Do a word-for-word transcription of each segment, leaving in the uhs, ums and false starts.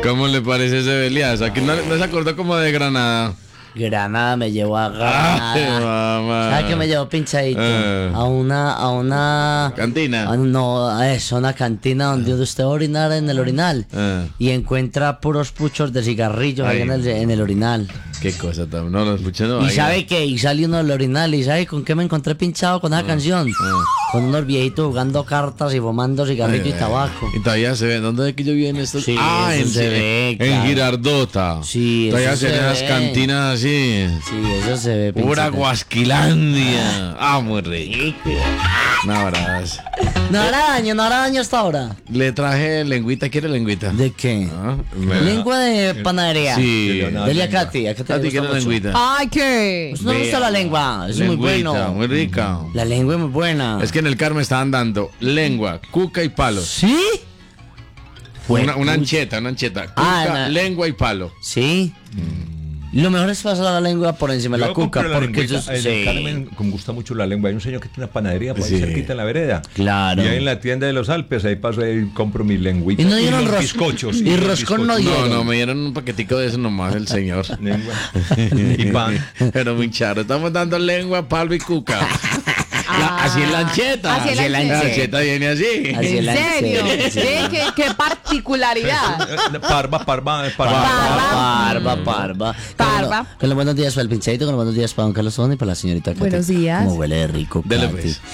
¿Cómo le parece ese Belias? Aquí no, no se acordó como de Granada. Granada me llevó a Granada. ¿Sabes qué me llevó pinchadito? Eh. A una, a una Cantina. a- no, a eso, una cantina donde usted va a orinar en el orinal Eh. y encuentra puros puchos de cigarrillos Ay. ahí en el, en el orinal. Qué cosa tan. No, no escuché, no. Y ahí- sabe que, y sale uno del orinal y sabe con qué me encontré pinchado con esa canción. Con unos viejitos jugando cartas y fumando cigarrillo y Eh, tabaco. Y todavía se ve. ¿Dónde es que yo vi en esto? Sí, ah, eso en, se en- ve, en claro. Girardota. Sí, Todavía eso se ven se las ve. cantinas así. Sí, eso se ve Pura pinchado. Guasquilandia. Ah, muy rico. Un abrazo. No hará daño, no hará daño hasta ahora. Le traje lengüita. ¿Quiere lengüita? ¿De qué? Ah, me- Lengua de panadería. Sí. Dele a Katy, a Katy le Katy, gusta ¿quiere mucho. lengüita? Ay, ¿qué? Pues no le gusta la lengua, es muy Lengüita, bueno. muy rica. La lengua es muy buena. Es que en el Carmen estaban dando lengua, cuca y palos. ¿Sí? Una, una ancheta, una ancheta. Cuca, Ah, na- lengua y palo. Sí. Lo mejor es pasar la lengua por encima de la Yo cuca, compro la porque lengüita. eso En sí. el Carmen, como gusta mucho la lengua, hay un señor que tiene una panadería por ahí Sí. cerquita en la vereda. Claro. Y ahí en la tienda de los Alpes, ahí paso y compro mi lengüita. Y no dieron los ros- bizcochos. y los roscón no bizcochos. No, dieron. no, me dieron un paquetico de eso nomás el señor. Lengua. Y pan. Pero muy charro. Estamos dando lengua, palo y cuca. La- así es la ancheta. Así es la La ancheta. ancheta viene así. Así es ¿En la serio? ancheta, sí. ¿Qué, qué, qué particularidad? Eh, Parva, parva, parva. Parva, parva, parva. Parva. Con, con los buenos días para el pinchadito, con los buenos días para don Carlos Zona y para la señorita Katy. Buenos días. Como huele de rico, Dele, Katy. pues.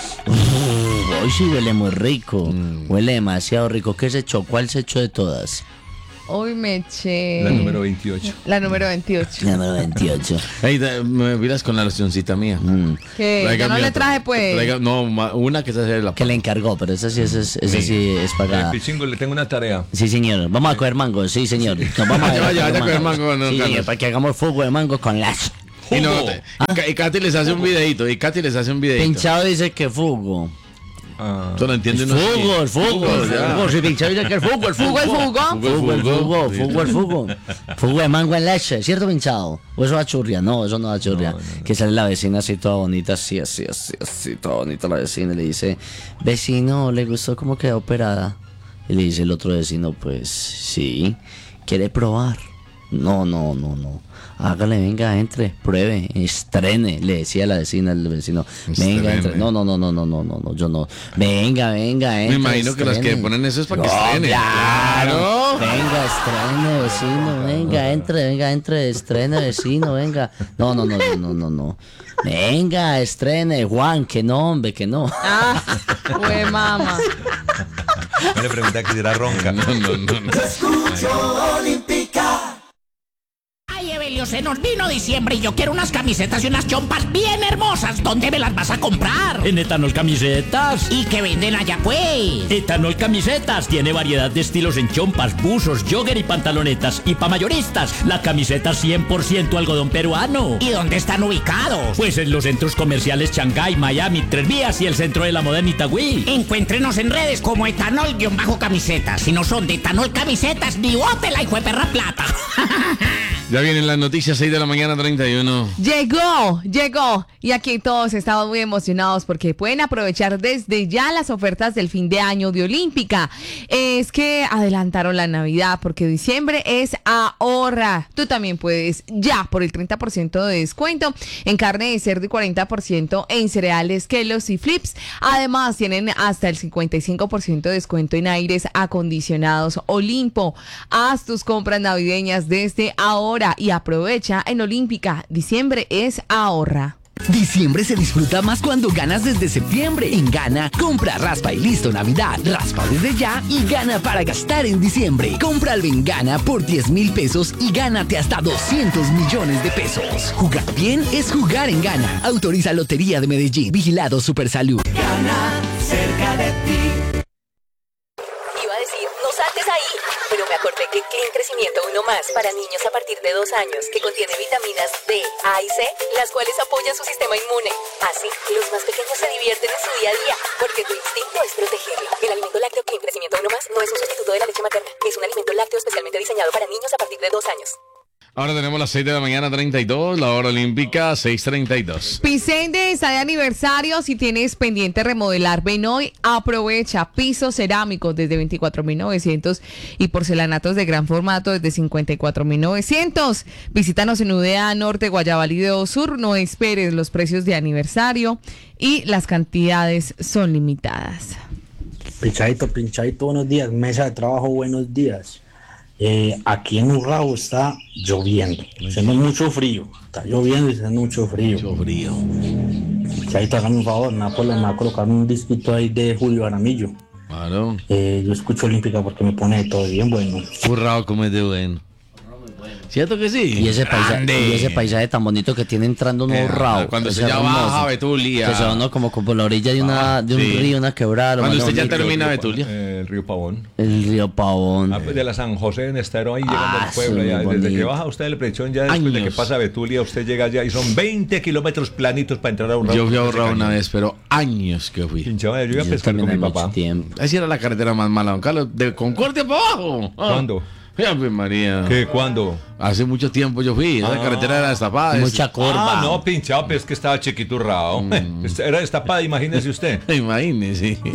Uf, hoy sí huele muy rico. Huele demasiado rico. ¿Qué se echó? ¿Cuál se echó de todas? Hoy me eché. La número veintiocho. La número veintiocho. Número veintiocho. Ey, da- me miras con la locioncita mía. Mm. Que ya no Tráigame le otra. traje, pues. Traiga- no, ma- una que se hace la Que le encargó, pero esa sí, esa, es- esa sí es Eh, pagada. Pichingo, le tengo una tarea. Sí, señor. Vamos a coger mango, sí, señor. Nos vamos a, Vaya, vaya, vaya a coger mango, no, sí, Carlos. señor, para que hagamos fuego de mango con las. Y, no, te- y Ka- y Katy les hace un videito. Y Katy les hace un videito. Pinchado dice que fugo. Ah, Tú no entiendes Es uno así. fugo, el fugo, el ya. fugo. Si Pinchado dice que el fugo, el fugo. ¿Fugo el fugo? Fugo, el fugo, fugo, el fugo. Fugo de mango en leche, ¿cierto, Pinchado? ¿O eso va churria? No, eso no va churria. Que sale la vecina así toda bonita, así, así, así, así, toda bonita la vecina. Y le dice, vecino, ¿le gustó cómo quedó operada? Y le dice el otro vecino, pues, sí. ¿Quiere probar? No, no, no, no. Hágale, venga, entre, pruebe, estrene, le decía la vecina al vecino. Venga, Estrene. entre. No, no, no, no, no, no, no, no, yo no. Venga, venga, entre. Me imagino que las que estrene. ponen eso es para que No, estrenen. Claro. Venga, estrene, vecino, venga, entre, venga, entre, estrene, vecino, venga. No, no, no, no, no, no, no. Venga, estrene, Juan, que no, hombre, que no. Ah, fue mamá. me le pregunté que si era ronca. No, no, no, no. Ay, Evelio, se nos vino diciembre y yo quiero unas camisetas y unas chompas bien hermosas. ¿Dónde me las vas a comprar? En Etanol Camisetas. ¿Y que venden allá, pues? Etanol Camisetas tiene variedad de estilos en chompas, buzos, jogger y pantalonetas. Y pa' mayoristas, la camiseta cien por ciento algodón peruano. ¿Y dónde están ubicados? Pues en los centros comerciales Shanghái, Miami, Tres Vías y el centro de la moda en Itagüí. Encuéntrenos en redes como etanol-camisetas. Si no son de etanol camisetas, ni bote la hijo de perra plata. Ya vienen las noticias, seis de la mañana, treinta y uno. Llegó, llegó. Y aquí todos estamos muy emocionados porque pueden aprovechar desde ya las ofertas del fin de año de Olímpica. Es que adelantaron la Navidad porque diciembre es ahorra. Tú también puedes ya por el treinta por ciento de descuento en carne de cerdo y cuarenta por ciento en cereales, Kellogg's y Flips. Además tienen hasta el cincuenta y cinco por ciento de descuento en aires acondicionados Olimpo. Haz tus compras navideñas desde ahora y aprovecha en Olímpica. Diciembre es ahorra. Diciembre se disfruta más cuando ganas desde septiembre. En Gana, compra, raspa y listo Navidad. Raspa desde ya y gana para gastar en diciembre. Cómpralo en Gana por diez mil pesos y gánate hasta doscientos millones de pesos. Jugar bien es jugar en Gana. Autoriza Lotería de Medellín. Vigilado Supersalud. Gana cerca de ti. Iba a decir, no saltes ahí, pero me acordé que Clean Crecimiento uno más para niños a partir de dos años, que contiene vitaminas D, A y C, las cuales apoyan su sistema inmune. Así, los más pequeños se divierten en su día a día, porque tu instinto es protegerlo. El alimento lácteo Clean Crecimiento uno más no es un sustituto de la leche materna, es un alimento lácteo especialmente diseñado para niños a partir de dos años. Ahora tenemos las seis de la mañana, treinta y dos, la hora olímpica, seis treinta y dos. Pisende está de aniversario. Si tienes pendiente remodelar, ven hoy, aprovecha. Pisos cerámicos desde veinticuatro mil novecientos y porcelanatos de gran formato desde cincuenta y cuatro mil novecientos. Visítanos en U D A Norte, Guayabalídeo Sur. No esperes los precios de aniversario y las cantidades son limitadas. Pinchadito, pinchadito, buenos días. Mesa de trabajo, buenos días. Eh, aquí en Urrao está lloviendo, haciendo mucho frío, está lloviendo y haciendo mucho frío. Mucho frío. Chayito, hágame un favor, me va a, colo- me va a colocar un disquito ahí de Julio Aramillo. Claro. Eh, yo escucho Olímpica porque me pone todo bien bueno. Urrao como es de bueno. ¿Cierto que sí? Y ese, paisa- Grande. y ese paisaje tan bonito que tiene entrando un Eh, Urrao. cuando ese se ya hermoso, baja a Betulia. Que se va, ¿no? como, como por la orilla de, una, Ah, de un sí. río, una quebrada. lo Cuando más usted ya bonito. termina Río Betulia. Pa- eh, el río Pavón. El río Pavón. Ah, pues de la San José en Estero ahí llegando Ah, al pueblo. sí, Ya, muy desde que bonito. baja usted de la presión, ya después de que Años. pasa Betulia, usted llega allá y son veinte kilómetros planitos para entrar a un Yo fui a Urrao una vez, pero años que fui. Pinchaba, yo iba a Yo pescar con también mi hay mucho papá. tiempo. Esa era la carretera más mala, don Carlos. De Concordia para abajo. Ah. ¿Cuándo? Ave María. ¿Qué? ¿Cuándo? Hace mucho tiempo yo fui. Esa Ah. carretera era destapada. Mucha curva. Ah, no, pinchado, pero es que estaba chiquiturrao. Era destapada, imagínese usted. Imagínese. Y,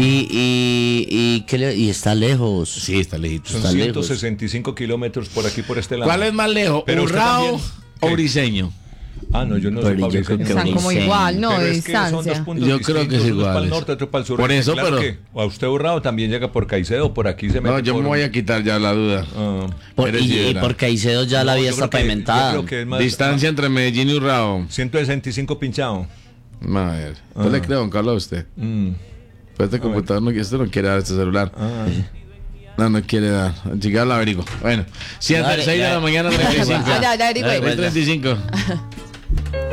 y, y, ¿qué le- y está lejos. Sí, está lejito. Son Está ciento lejos. sesenta y cinco kilómetros por aquí, por este lado. ¿Cuál es más lejos? Pero usted ¿Urrao también. o ¿Qué? Briseño? Ah, no, yo no Pero soy yo Fabricio. creo que Están como Briseño. igual, ¿no? Pero De es que son dos distancia. puntos Yo creo que es distintos, uno igual. para el norte, otro para el sur. Por eso, Claro pero- que a usted Urrao también llega por Caicedo, por aquí se mete. No, yo por- me voy a quitar ya la duda. Ah. Por- Eres y, y libera. por Caicedo ya la No, vía yo está creo que- pavimentada. Yo creo que es más, Distancia entre Medellín y Urrao. ciento sesenta y cinco pinchado. A ver. Yo le creo, don Carlos, a usted. Mm. Pues este computador no, este no quiere dar este celular. Ah. No, no quiere dar. Chica, la averiguo. Bueno, siete, Dale, seis de ya. la mañana, treinta y cinco. Ah, ya, ya, averigüe. seis treinta y cinco.